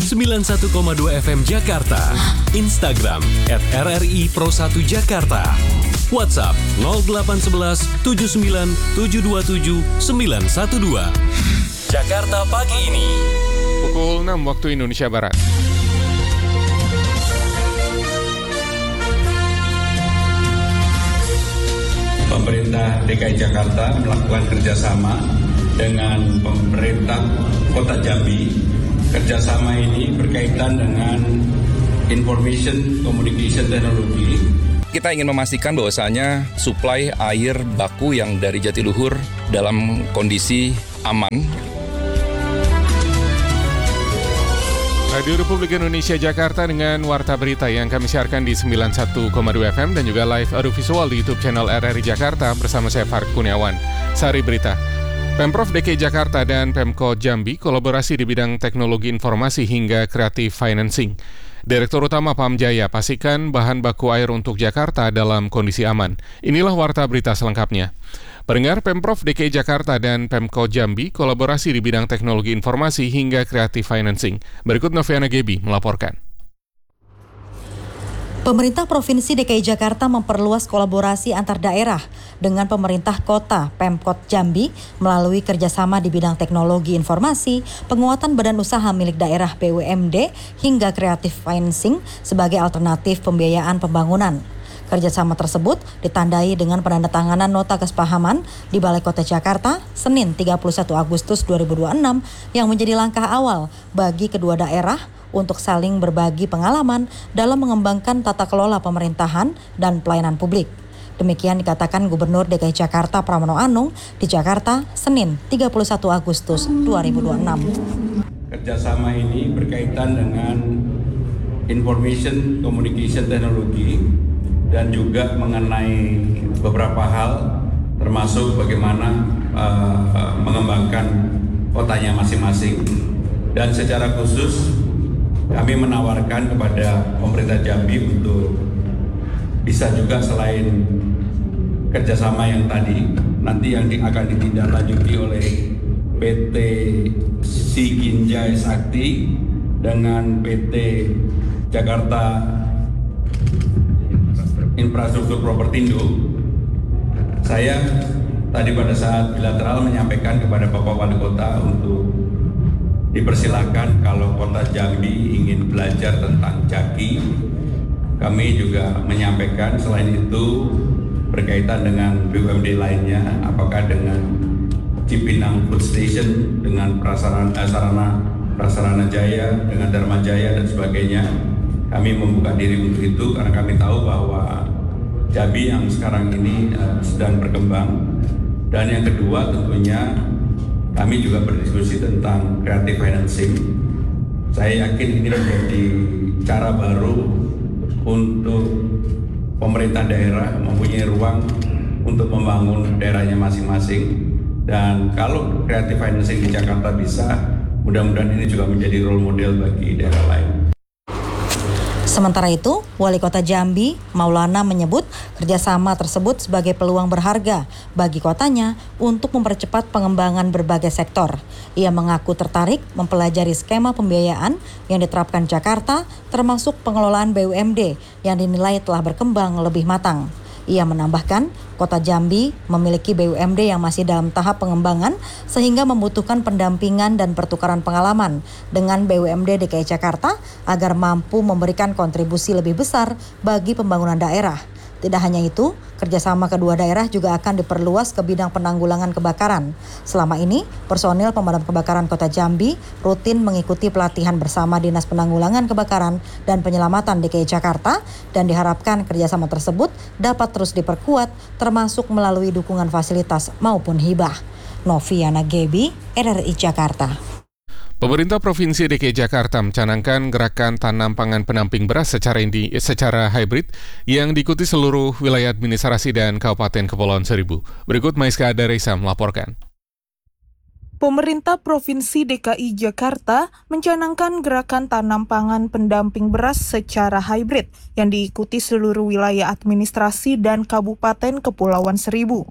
91,2 FM Jakarta. Instagram @RRI Pro1 Jakarta. WhatsApp 0811 79 727 912. Jakarta pagi ini. Pukul 6 waktu Indonesia Barat. Pemerintah DKI Jakarta melakukan kerjasama dengan pemerintah Kota Jambi. Kerjasama ini berkaitan dengan Information Communication Technology. Kita ingin memastikan bahwasanya suplai air baku yang dari Jatiluhur dalam kondisi aman. Radio Republik Indonesia Jakarta dengan Warta Berita yang kami siarkan di 91,2 FM dan juga live audio visual di YouTube channel RRI Jakarta bersama saya Farid Kurniawan. Sari Berita. Pemprov DKI Jakarta dan Pemkot Jambi kolaborasi di bidang teknologi informasi hingga creative financing. Direktur Utama Pamjaya pastikan bahan baku air untuk Jakarta dalam kondisi aman. Inilah Warta Berita selengkapnya. Pendengar, Pemprov DKI Jakarta dan Pemkot Jambi kolaborasi di bidang teknologi informasi hingga creative financing. Berikut Noviana Gebi melaporkan. Pemerintah Provinsi DKI Jakarta memperluas kolaborasi antar daerah dengan pemerintah kota Pemkot Jambi melalui kerjasama di bidang teknologi informasi, penguatan badan usaha milik daerah BUMD hingga creative financing sebagai alternatif pembiayaan pembangunan. Kerjasama tersebut ditandai dengan penandatanganan nota kesepahaman di Balai Kota Jakarta Senin 31 Agustus 2026 yang menjadi langkah awal bagi kedua daerah untuk saling berbagi pengalaman dalam mengembangkan tata kelola pemerintahan dan pelayanan publik. Demikian dikatakan Gubernur DKI Jakarta Pramono Anung di Jakarta Senin 31 Agustus 2026. Kerjasama ini berkaitan dengan Information Communication Technology dan juga mengenai beberapa hal termasuk bagaimana mengembangkan kotanya masing-masing. Dan secara khusus kami menawarkan kepada pemerintah Jambi untuk bisa juga selain kerjasama yang tadi, nanti yang akan ditindaklanjuti oleh PT Siginjai Sakti dengan PT Jakarta Infrastruktur Propertindo. Saya tadi pada saat bilateral menyampaikan kepada Bapak Wali Kota untuk dipersilakan kalau Kota Jambi ingin belajar tentang jaki. Kami juga menyampaikan selain itu berkaitan dengan BUMD lainnya, apakah dengan Cipinang Food Station, dengan Prasarana Jaya, dengan Dharma Jaya dan sebagainya. Kami membuka diri untuk itu karena kami tahu bahwa Jambi yang sekarang ini sedang berkembang. Dan yang kedua tentunya kami juga berdiskusi tentang creative financing. Saya yakin ini menjadi cara baru untuk pemerintah daerah mempunyai ruang untuk membangun daerahnya masing-masing. Dan kalau creative financing di Jakarta bisa, mudah-mudahan ini juga menjadi role model bagi daerah lain. Sementara itu, Wali Kota Jambi, Maulana menyebut kerjasama tersebut sebagai peluang berharga bagi kotanya untuk mempercepat pengembangan berbagai sektor. Ia mengaku tertarik mempelajari skema pembiayaan yang diterapkan Jakarta, termasuk pengelolaan BUMD yang dinilai telah berkembang lebih matang. Ia menambahkan, Kota Jambi memiliki BUMD yang masih dalam tahap pengembangan sehingga membutuhkan pendampingan dan pertukaran pengalaman dengan BUMD DKI Jakarta agar mampu memberikan kontribusi lebih besar bagi pembangunan daerah. Tidak hanya itu, kerjasama kedua daerah juga akan diperluas ke bidang penanggulangan kebakaran. Selama ini, personil pemadam kebakaran Kota Jambi rutin mengikuti pelatihan bersama Dinas Penanggulangan Kebakaran dan Penyelamatan DKI Jakarta dan diharapkan kerjasama tersebut dapat terus diperkuat termasuk melalui dukungan fasilitas maupun hibah. Noviana Gebi, RRI Jakarta. Pemerintah Provinsi DKI Jakarta mencanangkan gerakan tanam pangan pendamping beras secara hybrid yang diikuti seluruh wilayah administrasi dan Kabupaten Kepulauan Seribu. Berikut Maiska Adaresa melaporkan. Pemerintah Provinsi DKI Jakarta mencanangkan gerakan tanam pangan pendamping beras secara hybrid yang diikuti seluruh wilayah administrasi dan Kabupaten Kepulauan Seribu.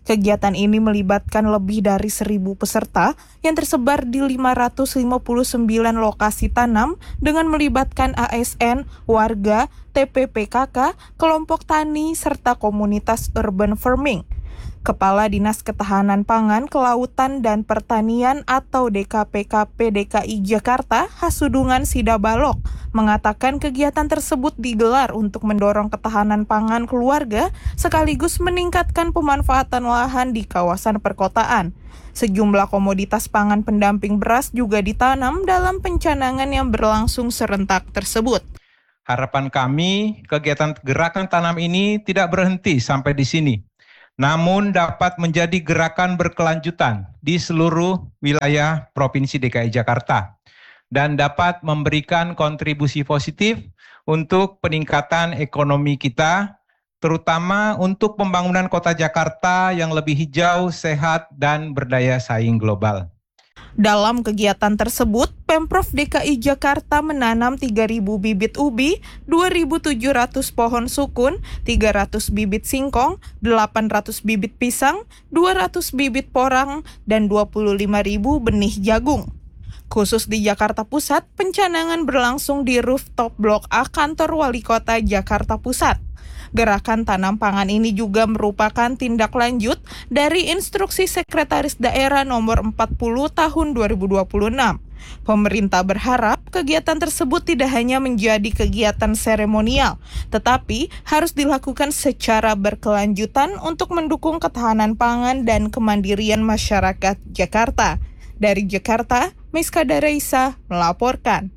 Kegiatan ini melibatkan lebih dari 1.000 peserta yang tersebar di 559 lokasi tanam dengan melibatkan ASN, warga, TPPKK, kelompok tani, serta komunitas urban farming. Kepala Dinas Ketahanan Pangan, Kelautan, dan Pertanian atau DKPKP DKI Jakarta, Hasudungan Sidabalok, mengatakan kegiatan tersebut digelar untuk mendorong ketahanan pangan keluarga sekaligus meningkatkan pemanfaatan lahan di kawasan perkotaan. Sejumlah komoditas pangan pendamping beras juga ditanam dalam pencanangan yang berlangsung serentak tersebut. Harapan kami, kegiatan gerakan tanam ini tidak berhenti sampai di sini, namun dapat menjadi gerakan berkelanjutan di seluruh wilayah Provinsi DKI Jakarta dan dapat memberikan kontribusi positif untuk peningkatan ekonomi kita, terutama untuk pembangunan kota Jakarta yang lebih hijau, sehat, dan berdaya saing global. Dalam kegiatan tersebut, Pemprov DKI Jakarta menanam 3.000 bibit ubi, 2.700 pohon sukun, 300 bibit singkong, 800 bibit pisang, 200 bibit porang, dan 25.000 benih jagung. Khusus di Jakarta Pusat, pencanangan berlangsung di rooftop Blok A Kantor Wali Kota Jakarta Pusat. Gerakan tanam pangan ini juga merupakan tindak lanjut dari Instruksi Sekretaris Daerah Nomor 40 Tahun 2026. Pemerintah berharap kegiatan tersebut tidak hanya menjadi kegiatan seremonial, tetapi harus dilakukan secara berkelanjutan untuk mendukung ketahanan pangan dan kemandirian masyarakat Jakarta. Dari Jakarta, Miska Dareisa melaporkan.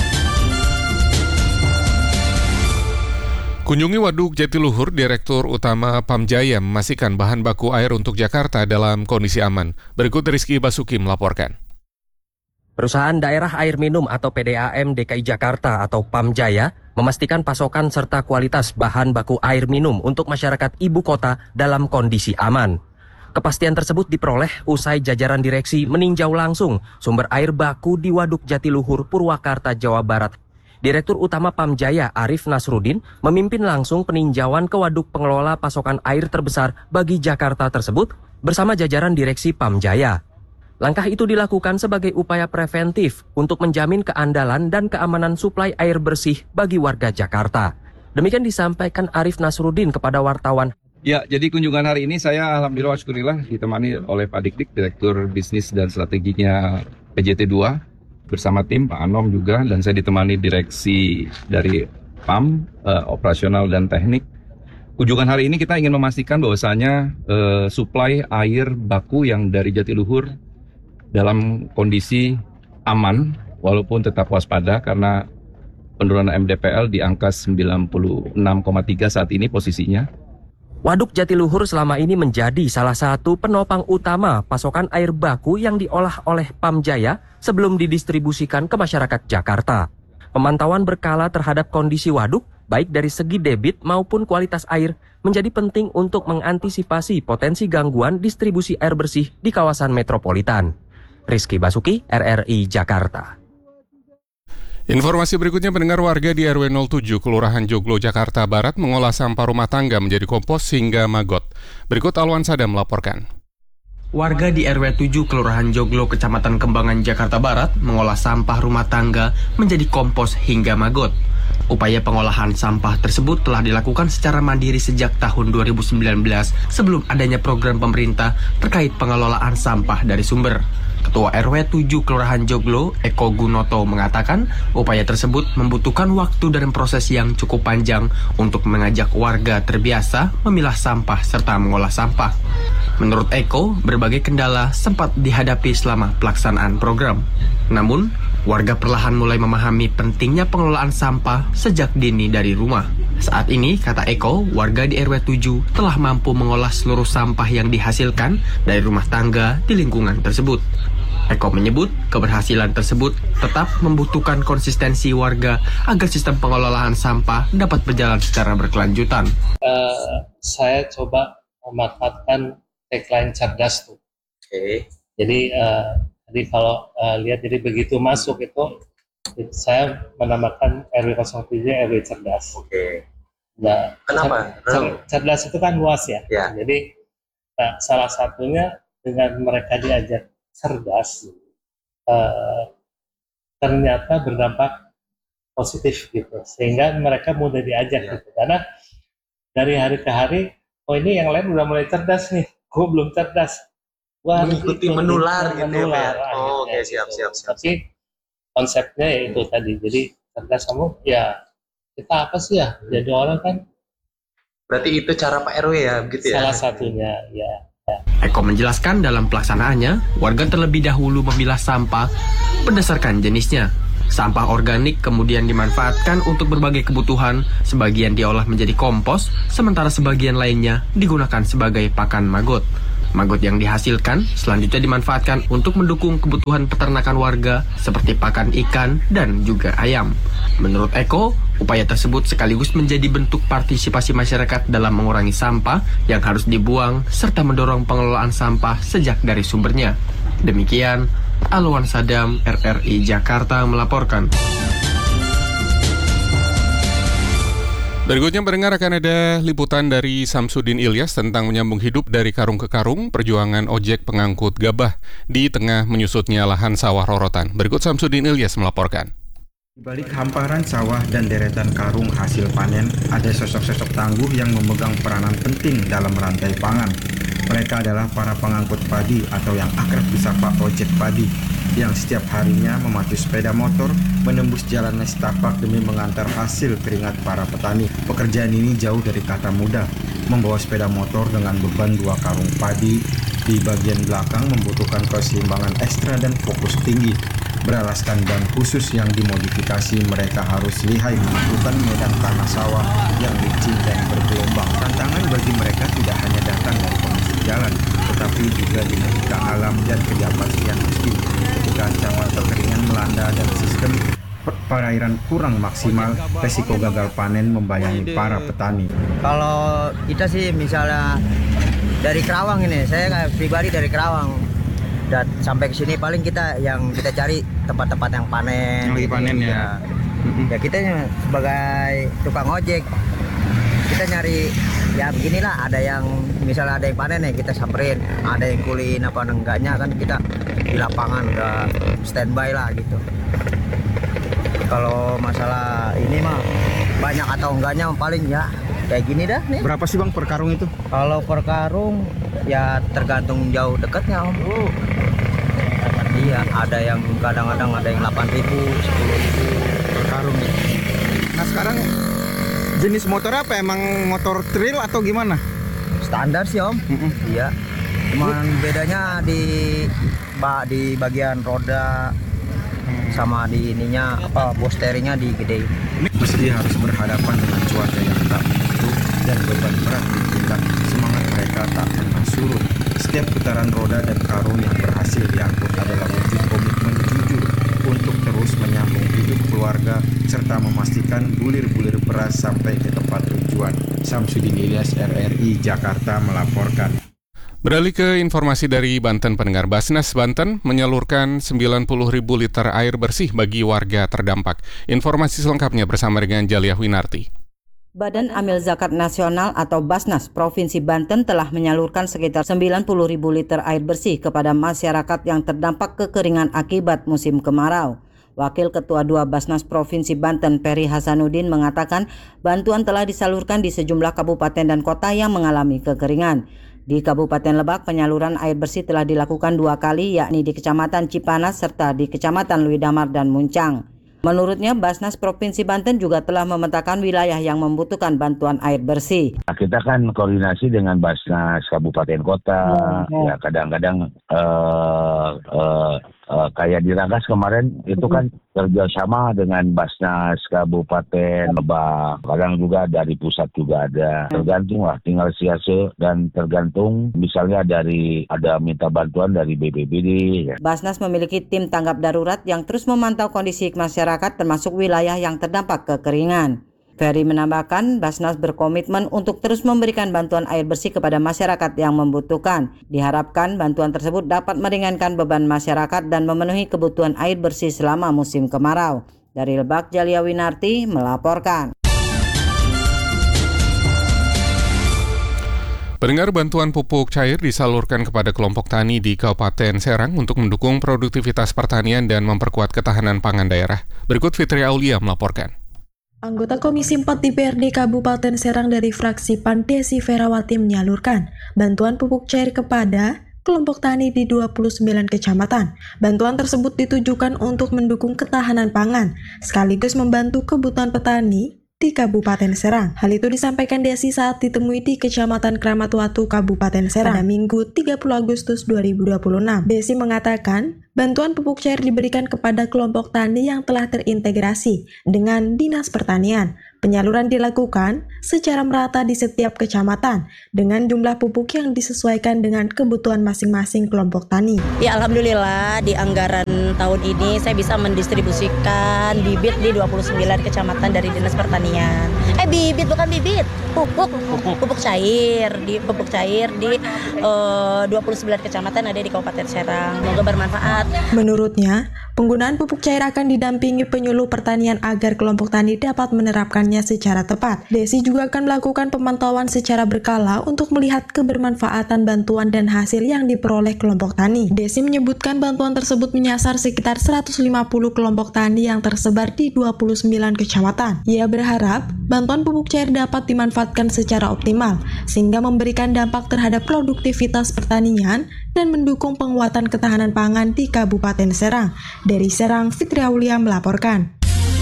Kunjungi Waduk Jatiluhur, Direktur Utama Pamjaya memastikan bahan baku air untuk Jakarta dalam kondisi aman. Berikut Rizky Basuki melaporkan. Perusahaan Daerah Air Minum atau PDAM DKI Jakarta atau Pamjaya memastikan pasokan serta kualitas bahan baku air minum untuk masyarakat ibu kota dalam kondisi aman. Kepastian tersebut diperoleh usai jajaran direksi meninjau langsung sumber air baku di Waduk Jatiluhur, Purwakarta, Jawa Barat. Direktur Utama Pamjaya Arif Nasruddin memimpin langsung peninjauan ke waduk pengelola pasokan air terbesar bagi Jakarta tersebut bersama jajaran direksi Pamjaya. Langkah itu dilakukan sebagai upaya preventif untuk menjamin keandalan dan keamanan suplai air bersih bagi warga Jakarta. Demikian disampaikan Arif Nasruddin kepada wartawan. Ya, jadi kunjungan hari ini saya alhamdulillah ditemani oleh Pak Dik-Dik, Direktur Bisnis dan Strateginya PJT 2. Bersama tim Pak Anom juga, dan saya ditemani direksi dari PAM, operasional dan teknik. Kunjungan hari ini kita ingin memastikan bahwasanya suplai air baku yang dari Jatiluhur dalam kondisi aman, walaupun tetap waspada karena penurunan MDPL di angka 96,3 saat ini posisinya. Waduk Jatiluhur selama ini menjadi salah satu penopang utama pasokan air baku yang diolah oleh Pamjaya sebelum didistribusikan ke masyarakat Jakarta. Pemantauan berkala terhadap kondisi waduk, baik dari segi debit maupun kualitas air, menjadi penting untuk mengantisipasi potensi gangguan distribusi air bersih di kawasan metropolitan. Rizky Basuki, RRI Jakarta. Informasi berikutnya, pendengar, warga di RW 07 Kelurahan Joglo, Jakarta Barat mengolah sampah rumah tangga menjadi kompos hingga maggot. Berikut Alwan Sadam melaporkan. Warga di RW 7 Kelurahan Joglo, Kecamatan Kembangan, Jakarta Barat mengolah sampah rumah tangga menjadi kompos hingga maggot. Upaya pengolahan sampah tersebut telah dilakukan secara mandiri sejak tahun 2019 sebelum adanya program pemerintah terkait pengelolaan sampah dari sumber. Ketua RW 7 Kelurahan Joglo, Eko Gunoto, mengatakan upaya tersebut membutuhkan waktu dan proses yang cukup panjang untuk mengajak warga terbiasa memilah sampah serta mengolah sampah. Menurut Eko, berbagai kendala sempat dihadapi selama pelaksanaan program. Namun, warga perlahan mulai memahami pentingnya pengelolaan sampah sejak dini dari rumah. Saat ini, kata Eko, warga di RW 7 telah mampu mengolah seluruh sampah yang dihasilkan dari rumah tangga di lingkungan tersebut. Eko menyebut keberhasilan tersebut tetap membutuhkan konsistensi warga agar sistem pengelolaan sampah dapat berjalan secara berkelanjutan. Saya coba memanfaatkan tagline cerdas tuh. Oke. Jadi kalau lihat, jadi begitu masuk itu saya menamakan RW 07 RW cerdas. Oke. Nah, Kenapa? Cerdas itu kan luas ya. Ya. Jadi Nah, salah satunya dengan mereka diajak cerdas, ternyata berdampak positif gitu, sehingga mereka mudah diajak gitu. Karena dari hari ke hari, oh ini yang lain udah mulai cerdas nih, gue belum cerdas. Wah, mengikuti menular gitu ya. Oh, oke, siap. Tapi konsepnya ya itu tadi, jadi cerdas kamu ya kita apa sih ya, jadi orang kan. Berarti itu cara Pak RW ya, begitu ya? Salah satunya, ya. Eko menjelaskan dalam pelaksanaannya, warga terlebih dahulu memilah sampah berdasarkan jenisnya. Sampah organik kemudian dimanfaatkan untuk berbagai kebutuhan, sebagian diolah menjadi kompos, sementara sebagian lainnya digunakan sebagai pakan magot. Magot yang dihasilkan selanjutnya dimanfaatkan untuk mendukung kebutuhan peternakan warga seperti pakan ikan dan juga ayam. Menurut Eko, upaya tersebut sekaligus menjadi bentuk partisipasi masyarakat dalam mengurangi sampah yang harus dibuang serta mendorong pengelolaan sampah sejak dari sumbernya. Demikian, Alwan Sadam, RRI Jakarta melaporkan. Berikutnya pendengar akan ada liputan dari Samsudin Ilyas tentang menyambung hidup dari karung ke karung, perjuangan ojek pengangkut gabah di tengah menyusutnya lahan sawah rorotan. Berikut Samsudin Ilyas melaporkan. Di balik hamparan sawah dan deretan karung hasil panen, ada sosok-sosok tangguh yang memegang peranan penting dalam rantai pangan. Mereka adalah para pengangkut padi atau yang akrab disapa ojek padi, yang setiap harinya memacu sepeda motor menembus jalan setapak demi mengantar hasil keringat para petani. Pekerjaan ini jauh dari kata mudah. Membawa sepeda motor dengan beban 2 karung padi di bagian belakang membutuhkan keseimbangan ekstra dan fokus tinggi. Beralaskan ban khusus yang dimodifikasi, mereka harus lihai menaklukkan medan tanah sawah yang licin dan bergelombang. Tantangan bagi mereka tidak hanya datang dari kondisi jalan, tetapi juga dinamika alam dan ketidakpastian musim. Ketika ancaman kekeringan melanda dan sistem perairan kurang maksimal, resiko gagal panen membayangi para petani. Kalau kita sih misalnya dari Kerawang ini, saya pribadi dari Kerawang. Dan sampai ke sini paling kita cari tempat-tempat yang panen. Yang lagi panen ya. Ya kita sebagai tukang ojek, kita nyari ya beginilah, ada yang misalnya ada yang panen ya kita samperin, ada yang kulin apa enggaknya kan kita di lapangan udah standby lah gitu. Kalau masalah ini mah banyak atau enggaknya paling ya kayak gini dah nih. Berapa sih Bang per karung itu? Kalau per karung ya tergantung jauh dekatnya Om. Iya, ada yang kadang-kadang ada yang 8.000, 10.000 per karung ya. Nah sekarang jenis motor apa? Emang motor trail atau gimana? Standar sih Om. Iya. Cuman bedanya di bagian roda sama di ininya bos steeringnya digedein. Meski harus berhadapan dengan cuaca yang tak menentu dan beban berat di pundak, semangat mereka tak pernah surut. Setiap putaran roda dan karung yang berhasil diangkut adalah wujud komitmen jujur untuk terus menyambung hidup keluarga serta memastikan bulir-bulir beras sampai ke tempat tujuan. Samsudin Ilyas, RRI Jakarta melaporkan. Beralih ke informasi dari Banten, pendengar. Basnas Banten menyalurkan 90.000 liter air bersih bagi warga terdampak. Informasi selengkapnya bersama dengan Jalia Winarti. Badan Amil Zakat Nasional atau Basnas Provinsi Banten telah menyalurkan sekitar 90.000 liter air bersih kepada masyarakat yang terdampak kekeringan akibat musim kemarau. Wakil Ketua 2 Basnas Provinsi Banten, Peri Hasanuddin, mengatakan bantuan telah disalurkan di sejumlah kabupaten dan kota yang mengalami kekeringan. Di Kabupaten Lebak, penyaluran air bersih telah dilakukan 2 kali, yakni di Kecamatan Cipanas serta di Kecamatan Lui Damar dan Muncang. Menurutnya, Basnas Provinsi Banten juga telah memetakan wilayah yang membutuhkan bantuan air bersih. Kita kan koordinasi dengan Basnas Kabupaten Kota, ya kadang-kadang kayak di Rangkas kemarin itu kan kerjasama dengan Basnas Kabupaten Lebak, kadang juga dari pusat juga ada, tergantung lah, tinggal siase dan tergantung misalnya dari ada minta bantuan dari BPBD. Ya. Basnas memiliki tim tanggap darurat yang terus memantau kondisi masyarakat termasuk wilayah yang terdampak kekeringan. Ferry menambahkan, Basnas berkomitmen untuk terus memberikan bantuan air bersih kepada masyarakat yang membutuhkan. Diharapkan bantuan tersebut dapat meringankan beban masyarakat dan memenuhi kebutuhan air bersih selama musim kemarau. Dari Lebak, Jalia Winarti melaporkan. Pendengar, bantuan pupuk cair disalurkan kepada kelompok tani di Kabupaten Serang untuk mendukung produktivitas pertanian dan memperkuat ketahanan pangan daerah. Berikut Fitri Aulia melaporkan. Anggota Komisi 4 DPRD Kabupaten Serang dari fraksi PAN Desi Ferawati menyalurkan bantuan pupuk cair kepada kelompok tani di 29 kecamatan. Bantuan tersebut ditujukan untuk mendukung ketahanan pangan, sekaligus membantu kebutuhan petani di Kabupaten Serang. Hal itu disampaikan Desi saat ditemui di Kecamatan Kramat Watu, Kabupaten Serang pada Minggu 30 Agustus 2026. Desi mengatakan, bantuan pupuk cair diberikan kepada kelompok tani yang telah terintegrasi dengan Dinas Pertanian. Penyaluran dilakukan secara merata di setiap kecamatan dengan jumlah pupuk yang disesuaikan dengan kebutuhan masing-masing kelompok tani. Ya, alhamdulillah di anggaran tahun ini saya bisa mendistribusikan bibit di 29 kecamatan dari Dinas Pertanian. Bibit bukan bibit, pupuk cair di 29 kecamatan ada di Kabupaten Serang. Semoga bermanfaat. Menurutnya, penggunaan pupuk cair akan didampingi penyuluh pertanian agar kelompok tani dapat menerapkannya secara tepat. Desi juga akan melakukan pemantauan secara berkala untuk melihat kebermanfaatan bantuan dan hasil yang diperoleh kelompok tani. Desi menyebutkan bantuan tersebut menyasar sekitar 150 kelompok tani yang tersebar di 29 kecamatan. Ia berharap bantuan pupuk cair dapat dimanfaatkan secara optimal, sehingga memberikan dampak terhadap produktivitas pertanian dan mendukung penguatan ketahanan pangan di Kabupaten Serang. Dari Serang, Fitri Aulia melaporkan.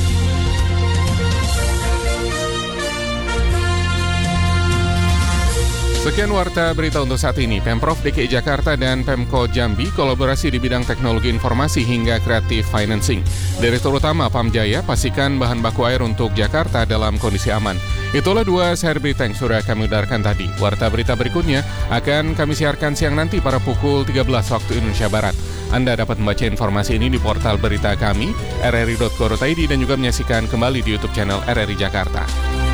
Sekian warta berita untuk saat ini. Pemprov DKI Jakarta dan Pemkot Jambi kolaborasi di bidang teknologi informasi hingga kreatif financing. Direktur Utama PAM Jaya pastikan bahan baku air untuk Jakarta dalam kondisi aman. Itulah dua share berita yang sudah kami udarkan tadi. Warta berita berikutnya akan kami siarkan siang nanti pada pukul 13 waktu Indonesia Barat. Anda dapat membaca informasi ini di portal berita kami, rri.co.id, dan juga menyaksikan kembali di YouTube channel RRI Jakarta.